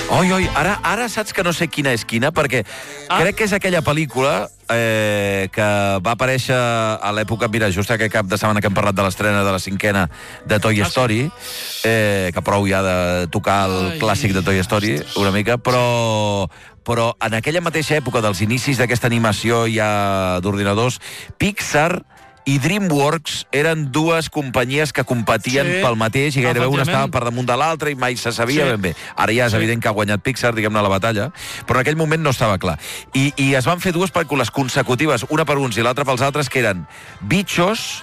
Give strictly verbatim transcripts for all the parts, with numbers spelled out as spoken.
Oi, oi, ara, ara saps que no sé quina és quina, perquè ah. crec que és aquella pel·lícula eh, que va aparèixer a l'època, mira, just aquest cap de setmana que hem parlat de l'estrena de la cinquena de Toy Story, eh, que prou ja de tocar el Ai. clàssic de Toy Story, una mica, però... però en aquella mateixa època dels inicis d'aquesta animació ja d'ordinadors, Pixar i DreamWorks eren dues companyies que competien sí, pel mateix i gairebé una estava per damunt de l'altra i mai se sabia sí. ben bé. Ara ja és sí. evident que ha guanyat Pixar, diguem-ne, la batalla, però en aquell moment no estava clar. I, i es van fer dues pel·lícules consecutives, una per uns i l'altra pels altres, que eren Bichos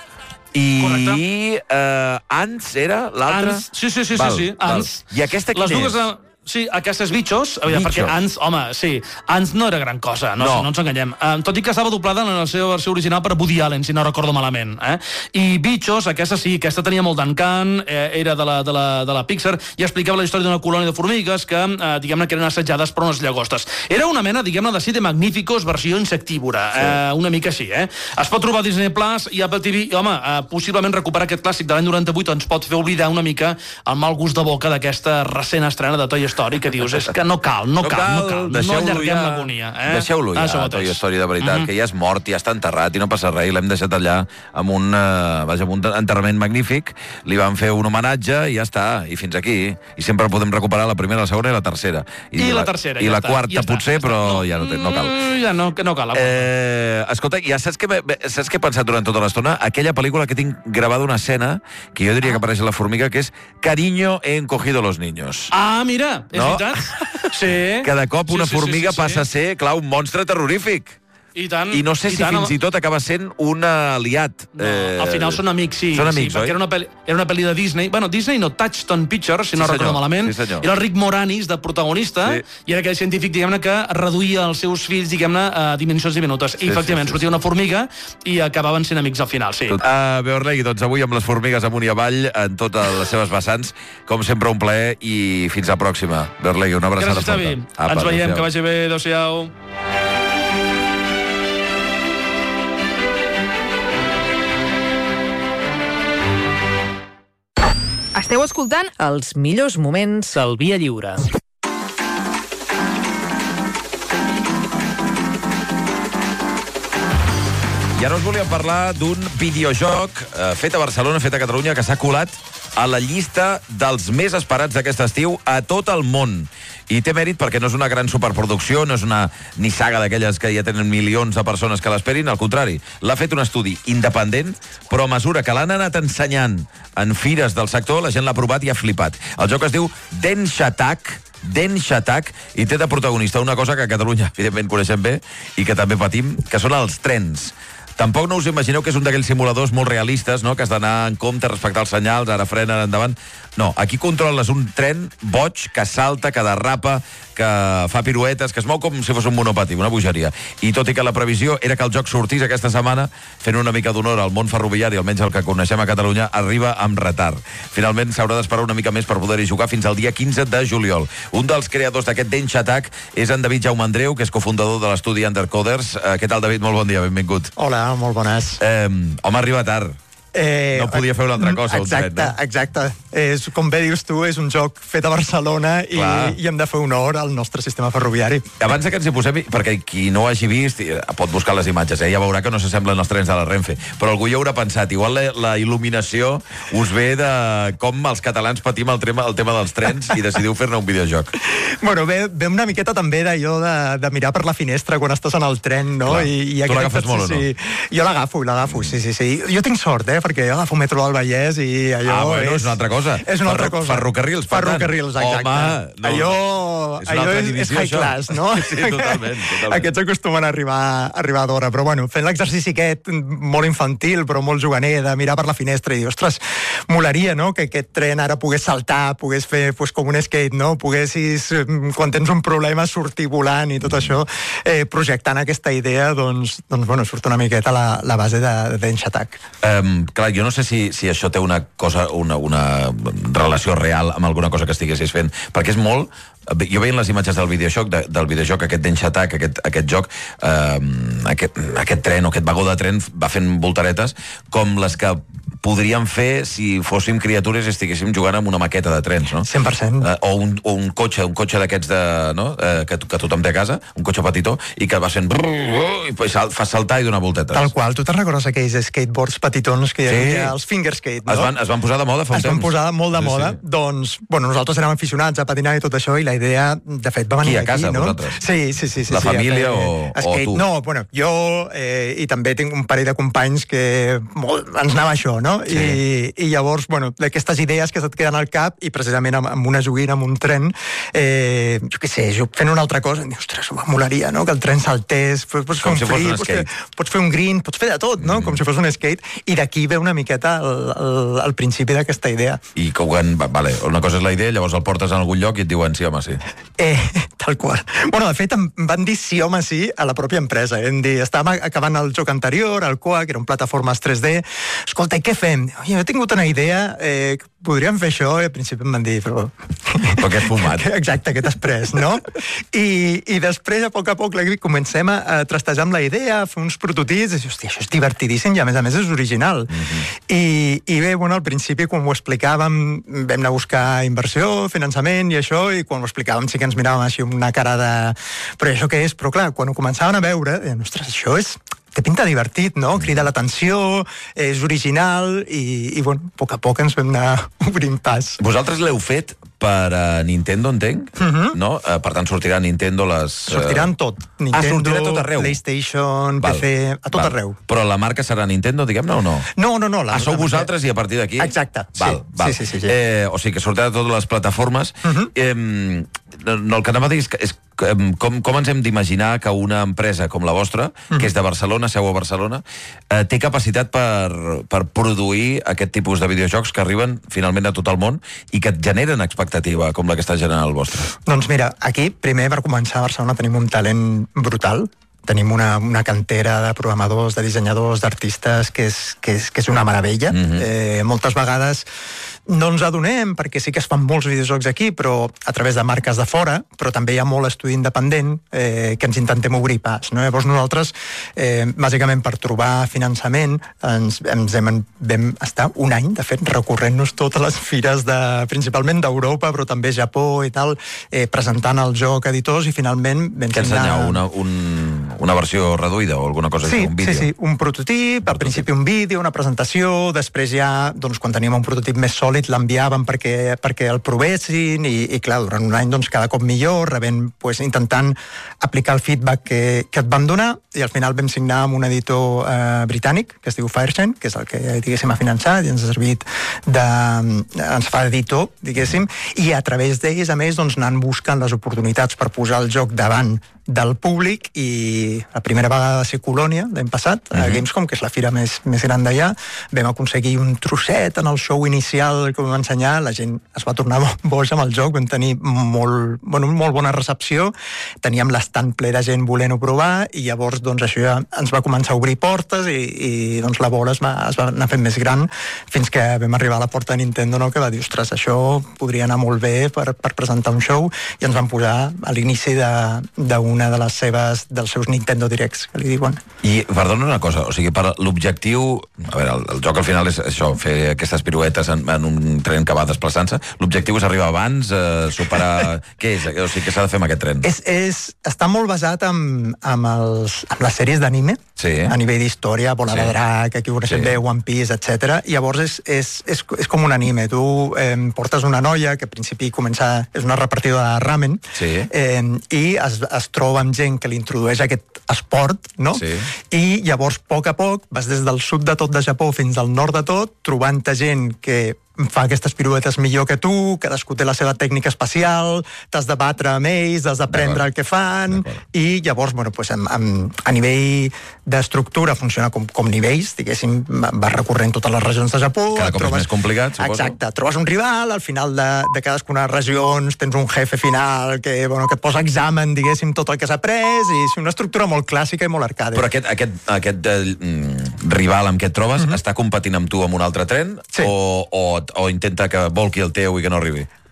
i eh, Ants, era l'altra? Sí, sí, sí, sí, sí. Ants. I aquesta quina és? Dues... Sí, aquestes Bichos, Bichos, perquè Ants, home, sí, Ants no era gran cosa, no, no. no ens enganyem. Um, tot i que estava doblada en la seva versió original per Woody Allen, si no recordo malament. Eh? I Bichos, aquesta sí, aquesta tenia molt d'encant, eh, era de la, de, la, de la Pixar, i explicava la història d'una colònia de formigues que, eh, diguem-ne, que eren assetjades per unes llagostes. Era una mena, diguem-ne, de Cide Magníficos versió insectívora, sí. eh, una mica així, eh? Es pot trobar a Disney Plus i Apple T V, i, home, eh, possiblement recuperar aquest clàssic de l'any noranta-vuit ens pot fer oblidar una mica el mal gust de boca d'aquesta recent estrena de Toy Story, que dius, és que no cal, no, no cal, cal, no cal, no allarguem ja, l'agonia. Eh? Deixeu-lo ja, ah, Toy Story, de veritat, mm-hmm. que ja és mort, ja està enterrat i no passa res, i l'hem deixat allà amb un, uh, vaja, amb un enterrament magnífic, li van fer un homenatge i ja està, i fins aquí. I sempre podem recuperar la primera, la segona i la tercera. I, I la, la tercera, I ja la està, quarta, ja potser, està, però no. ja no, no cal. Ja no, que no cal. Eh, escolta, ja saps què, saps què he pensat durant tota l'estona? Aquella pel·lícula que tinc gravada una escena, que jo diria que apareix a la formiga, que és Cariño, he encogido los niños. Ah, mira, és no? veritat. Sí. Que de cop una sí, sí, formiga sí, sí, sí. passa a ser, clar, un monstre terrorífic. I, tant, I no sé si tant, fins i tot acaba sent un aliat. No, eh... Al final són amics, sí. Són amics, sí, perquè oi? Era una, pel·li, era una pel·li de Disney. Bueno, Disney no, Touchstone Pictures, si no sí, recordo malament. Sí, era el Rick Moranis, de protagonista, sí. i era aquell científic, diguem-ne, que reduïa els seus fills, diguem-ne, a dimensions diminutes. I, sí, efectivament, sí, sí, sortia una formiga i acabaven sent amics al final, sí. Uh, bé, Orlegui, doncs avui amb les formigues amunt i avall, en totes les seves vessants, com sempre un plaer i fins a pròxima. Bé, Orlegui, una abraçada forta. Gràcies, Xavi. Apa, ens veiem, que vagi bé, adéu-siau. Esteu escoltant els millors moments del Via Lliure. I ara us volíem parlar d'un videojoc eh, fet a Barcelona, fet a Catalunya, que s'ha colat a la llista dels més esperats d'aquest estiu a tot el món. I té mèrit perquè no és una gran superproducció, no és una ni saga d'aquelles que ja tenen milions de persones que l'esperin, al contrari, l'ha fet un estudi independent, però a mesura que l'han anat ensenyant en fires del sector, la gent l'ha provat i ha flipat. El joc es diu Densha Attack, Densha Attack, i té de protagonista una cosa que a Catalunya, evidentment, coneixem bé i que també patim, que són els trens. Tampoc no us imagineu que és un d'aquells simuladors molt realistes, no?, que has d'anar en compte, respectar els senyals, ara frena, endavant. No, aquí controles un tren boig que salta, que derrapa, que fa piruetes, que es mou com si fos un monopatí, una bogeria. I tot i que la previsió era que el joc sortís aquesta setmana, fent una mica d'honor al món ferroviari, almenys el que coneixem a Catalunya, arriba amb retard. Finalment s'haurà d'esperar una mica més per poder-hi jugar fins al dia quinze de juliol. Un dels creadors d'aquest Densha Attack és en David Jaume Andreu, que és cofundador de l'estudi Undercoders. Eh, què tal, David? Molt bon dia, benvingut. Hola, molt bones. Eh, home, arriba tard. Eh, no podia fer una altra cosa, exacte, un tren, no? Exacte, és, com bé dius tu, és un joc fet a Barcelona i, i hem de fer honor al nostre sistema ferroviari. Abans que ens hi posem, perquè qui no ho hagi vist pot buscar les imatges, eh? Ja veurà que no s'assemblen els trens de la Renfe, però algú ja haurà pensat, igual la, la il·luminació us ve de com els catalans patim el tema, el tema dels trens i decidiu fer-ne un videojoc. Bueno, ve, ve una miqueta també d'allò de, de mirar per la finestra quan estàs en el tren, no? Clar. I, i tu l'agafes molt, sí, o no? Sí. Jo l'agafo, l'agafo, sí, sí, sí. Jo tinc sort, eh? Perquè jo agafo Metro del Vallès i allò... Ah, bueno, és, és una altra cosa. És una altra cosa. Ferrocarrils, per tant. Ferrocarrils, exacte. Home, no, allò és allò és, divisió, és high això. class, no? Sí, totalment, totalment. Aquests acostumen a arribar, a arribar d'hora, però bueno, fent l'exercici aquest molt infantil, però molt juganer, de mirar per la finestra i dir, ostres, molaria, no?, que aquest tren ara pogués saltar, pogués fer pues, com un skate, no?, poguessis, quan tens un problema, sortir volant i tot això, eh, projectant aquesta idea, doncs, doncs bueno, surt una miqueta la, la base de, de Densha Attack. Um, clar, jo no sé si, si això té una cosa, una, una relació real amb alguna cosa que estiguessis fent, perquè és molt... Jo veient les imatges del videojoc, de, del videojoc, aquest Densha Attack, aquest, aquest joc, eh, aquest, aquest tren o aquest vagó de tren va fent voltaretes com les que podríem fer si fóssim criatures i estiguéssim jugant amb una maqueta de trens, no? cent per cent. Uh, o, un, o un cotxe, un cotxe d'aquests de, no? uh, que, que tothom té a casa, un cotxe petitó, i que va sent... i sal, fa saltar i donar voltetes. Tal qual. Tu te'n recordes aquells skateboards petitons que hi havia, Sí. els fingerskate, no? Es van, es van posar de moda fa un es temps. van posar molt de Sí, moda. sí. Doncs, bueno, nosaltres érem aficionats a patinar i tot això, i la idea, de fet, va venir Qui, a casa, aquí, no? vosaltres? Sí, sí, sí. sí La sí, família a fer o- o skate. tu? No, bueno, jo eh, i també tinc un parell de companys que molt, ens anava això, no? Sí. I, I llavors, bueno, d'aquestes idees que se't queden al cap, i precisament amb, amb una joguina, amb un tren, eh, jo què sé, jo fent una altra cosa, em dic, ostres, molaria, no?, que el tren saltés, pots, pots Com fer si un fos free, un pots fer, skate. pots fer un green, pots fer de tot, no?, mm. com si fos un skate, i d'aquí ve una miqueta el, el, el principi d'aquesta idea. I que ho han, vale, una cosa és la idea, llavors el portes en algun lloc i et diuen sí, home, sí. Eh, tal qual. Bueno, de fet, em van dir sí, home, sí, a la pròpia empresa. Hem dit, estàvem acabant el joc anterior, el Coa, que eren plataformes tres D. Escolta, i què fem? Oi, jo he tingut una idea, eh, podríem fer això? I al principi em van dir, però... Però que has fumat. Exacte, que t'has pres, no? I, I després, a poc a poc, comencem a, a trastejar amb la idea, a fer uns prototips, i dir, hòstia, això és divertidíssim i, a més a més, és original. Mm-hmm. I, I bé, bueno, al principi, quan ho explicàvem, vam anar a buscar inversió, finançament i això, i quan ho explicàvem sí que ens miràvem així amb una cara de... Però això què és? Però clar, quan ho començaven a veure, deien, ostres, això és... té pinta divertit, no? Crida l'atenció, és original, i, i bueno, a poc a poc ens vam anar obrint pas. Vosaltres l'heu fet per uh, Nintendo, entenc? Mhm. No? Uh, per tant, sortirà Nintendo les... Uh... Sortiran tot. Nintendo, sortirà tot arreu. PlayStation, Val, P C, a tot val. arreu. Però la marca serà Nintendo, diguem-ne, o no? No, no, no. La, Ah, sou la- vosaltres i a partir d'aquí... Exacte, sí. Val, val. Sí, sí, sí, sí. Eh, o sigui que sortirà de totes les plataformes. Mhm. eh, no, el que anava a dir és, que, és em, com, com ens hem d'imaginar que una empresa com la vostra, Mhm. que és de Barcelona, seu a Barcelona, eh, té capacitat per, per produir aquest tipus de videojocs que arriben finalment a tot el món i que et generen expectativa, com la que està generant el vostre. Doncs mira, aquí, primer, per començar, a Barcelona tenim un talent brutal. Tenim una, una cantera de programadors, de dissenyadors, d'artistes, que és, que, és, que és una meravella. Mhm. eh, moltes vegades no ens adonem, perquè sí que es fan molts videojocs aquí, però a través de marques de fora, però també hi ha molt estudi independent eh, que ens intentem obrir pas. No? Llavors nosaltres, eh, bàsicament per trobar finançament, ens, ens hem, vam estar un any, de fet, recorrent-nos totes les fires, de, principalment d'Europa, però també Japó i tal, eh, presentant el joc a editors, i finalment vam Què signar... ensenyau? Una, un, una versió reduïda o alguna cosa Sí, així? Un vídeo? sí, sí, un prototip, al principi un vídeo, una presentació, després ja, doncs, quan teníem un prototip més sòlid, l'enviàvem perquè, perquè el provessin, i, i clar, durant un any, doncs, cada cop millor, rebent, pues, intentant aplicar el feedback que, que et van donar, i al final vam signar amb un editor eh, britànic, que es diu Firechain, que és el que, diguéssim, ha finançat, i ens ha servit de... ens fa editor, diguéssim, i a través d'ells, a més, doncs, anant buscant les oportunitats per posar el joc davant del públic, i la primera vegada va ser Colònia, l'any passat, a Mhm. Gamescom, que és la fira més, més gran d'allà, vam aconseguir un trosset en el show inicial que vam ensenyar, la gent es va tornar boja amb el joc, vam tenir molt, bueno, molt bona recepció, teníem l'estand ple de gent volent-ho provar, i llavors doncs, això ja ens va començar a obrir portes, i, i doncs, la bola es va, es va anar fent més gran, fins que vam arribar a la porta de Nintendo, no?, que va dir, ostres, això podria anar molt bé per, per presentar un show, i ens van posar a l'inici d'un una de les seves, dels seus Nintendo Directs, que li diuen. I, perdona una cosa, o sigui, per l'objectiu... A veure, el, el joc al final és això, fer aquestes piruetes en, en un tren que va desplaçant-se. L'objectiu és arribar abans, eh, superar... Què és? O sigui, què s'ha de fer amb aquest tren? És, és, està molt basat en, en, els, en les sèries d'anime, Sí. a nivell d'història, Bola Sí. de Drac, aquí ho coneixem Sí. bé, One Piece, etcètera. I llavors és, és, és, és com un anime. Tu eh, portes una noia que al principi comença... És una repartidora de ramen, Sí. eh, i es, es troba amb gent que li introdueix aquest esport, no? Sí. I llavors, a poc a poc, vas des del sud de tot de Japó fins al nord de tot, trobant gent que fa aquestes piruetes millor que tu, cadascú té la seva tècnica especial, t'has de batre amb ells, has d'aprendre D'acord. el que fan, D'acord. i llavors, bueno, pues, amb, amb, a nivell d'estructura funciona com, com nivells, diguéssim, va- vas recorrent totes les regions de Japó. Cada cop és més complicat, suposo. Exacte, trobes un rival, al final de, de cadascuna de regions tens un jefe final que, bueno, que et posa examen, diguéssim, tot el que s'ha après, i és una estructura molt clàssica i molt arcade. Però aquest, aquest, aquest eh, mm, rival amb què et trobes Mhm. està competint amb tu amb un altre tren? Sí. O, o, o intenta que volqui el teu i que no arribi?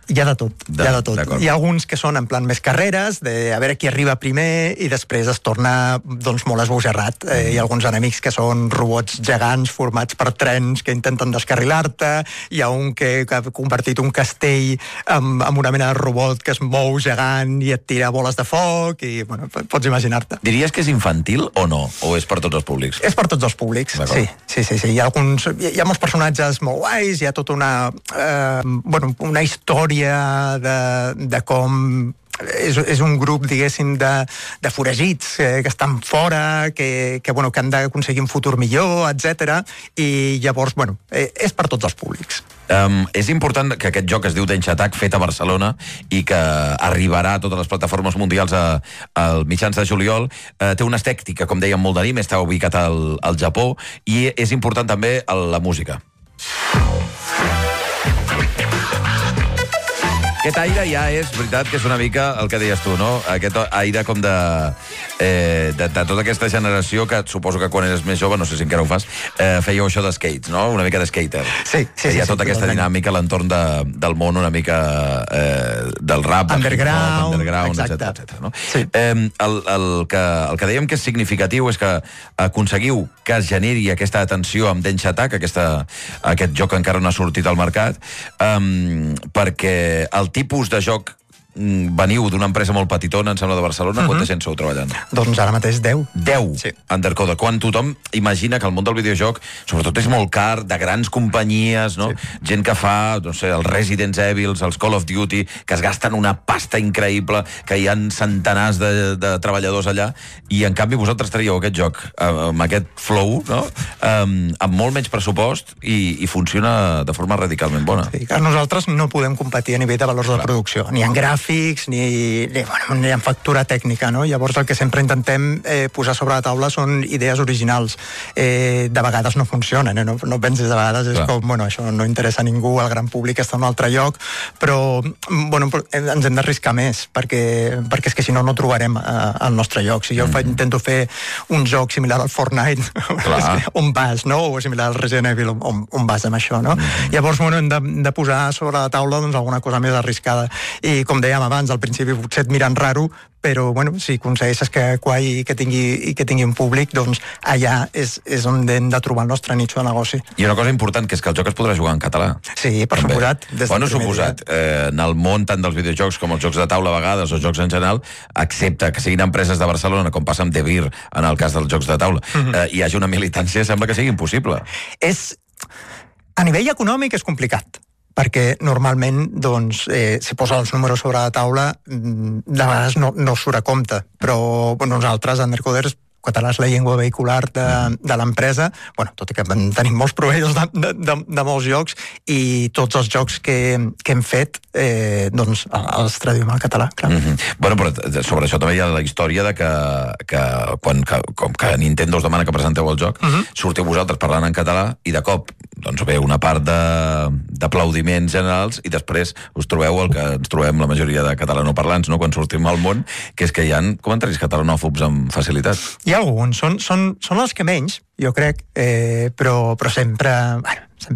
Hi ha de tot, de, hi ha de tot. Hi ha alguns que són en plan més carreres, de a veure qui arriba primer i després es torna doncs, molt esbojarrat. Eh, hi ha alguns enemics que són robots gegants formats per trens que intenten descarrilar-te, hi ha un que, que ha convertit un castell en, en una mena de robot que es mou gegant i et tira boles de foc i, bueno, pots imaginar-te. Diries que és infantil o no? O és per tots els públics? És per tots els públics, sí. sí, sí, sí. Hi ha, alguns, hi ha molts personatges molt guais, hi ha tota una, eh, bueno, una història de, de com és, és un grup, diguéssim, de, de foragits eh, que estan fora, que, que, bueno, que han d'aconseguir un futur millor, etcètera. I llavors, bueno, eh, és per tots els públics. Um, és important que aquest joc es diu Densha Attack, fet a Barcelona, i que arribarà a totes les plataformes mundials a, a mitjans de juliol. Uh, té una estètica, com dèiem, molt d'anime, està ubicat al, al Japó, i és important també la música. Aquest aire ja és veritat que és una mica el que deies tu, no? Aquest aire com de, eh, de, de tota aquesta generació que suposo que quan eres més jove, no sé si encara ho fas, eh, fèieu això d'skates, no? Una mica de skater. Sí, sí, sí. Hi ha tota sí, aquesta totalment. dinàmica a l'entorn de, del món una mica eh, del rap, underground, del underground, exacte. etcètera. No? Sí. Eh, el, el, que, el que dèiem que és significatiu és que aconseguiu que es generi aquesta atenció amb Densha Attack, aquesta, aquest joc que encara no ha sortit al mercat, um, perquè el tipus de joc veniu d'una empresa molt petitona, em sembla, de Barcelona. Uh-huh. Quanta gent sou treballant? Doncs ara mateix deu. deu? Sí. Undercoder. Quan tothom imagina que el món del videojoc, sobretot és molt car, de grans companyies, no? Sí. Gent que fa, no sé, els Resident Evil, els Call of Duty, que es gasten una pasta increïble, que hi ha centenars de, de treballadors allà, i en canvi vosaltres tragueu aquest joc amb aquest flow, no? amb, amb molt menys pressupost, i, i funciona de forma radicalment bona. Sí, que nosaltres no podem competir a nivell de valors Clar. de producció, ni en gràfics, ni, ni, bueno, ni en factura tècnica, no? Llavors el que sempre intentem eh, posar sobre la taula són idees originals. Eh, de vegades no funcionen, eh? no, no pensis, de vegades és Clar. com, bueno, això no interessa a ningú, el gran públic està en un altre lloc, però, bueno, ens hem d'arriscar més, perquè, perquè és que si no, no trobarem eh, el nostre lloc. Si jo mm. intento fer un joc similar al Fortnite, on vas, no? O similar al Resident Evil, on, on vas amb això, no? Mm. Llavors, bueno, hem de, de posar sobre la taula doncs, alguna cosa més arriscada. I, com deia abans, al principi potser et miren raro, però bueno, si aconsegueixes que quai que tingui, i que tingui un públic, doncs allà és, és on hem de trobar el nostre nicho de negoci. I una cosa important, que és que el joc es podrà jugar en català. Sí, per També. suposat. Bueno, suposat. Eh, en el món tant dels videojocs com els jocs de taula a vegades, o jocs en general, excepte que siguin empreses de Barcelona, com passa amb De Beer en el cas dels jocs de taula, mm-hmm. eh, hi hagi una militància, sembla que sigui impossible. És... A nivell econòmic és complicat, perquè normalment, doncs, eh, si posa els números sobre la taula, de vegades no, no surt a compte, però bueno, nosaltres, Undercoders, català és la llengua vehicular de, de l'empresa, bueno, tot i que tenim molts proveïdors de, de, de, de molts jocs, i tots els jocs que, que hem fet, eh, doncs, els traduïm al català, clar. Mm-hmm. Bueno, però sobre això també hi ha la història de que, que quan que, com que Nintendo us demana que presenteu el joc, mm-hmm. sortiu vosaltres parlant en català, i de cop doncs ve una part d'aplaudiments generals, i després us trobeu el que ens trobem la majoria de catalanoparlants, no?, quan sortim al món, que és que hi ha comentaris catalanòfobs amb facilitat. Hi ha alguns, són, són, són els que menys, jo crec, eh, però, però sempre, bueno, sempre